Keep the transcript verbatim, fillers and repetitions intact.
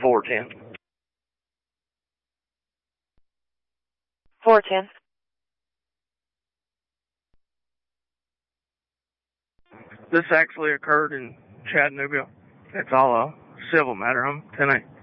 four ten. four ten. This actually occurred in Chattanooga. It's all a civil matter. I'm ten eight.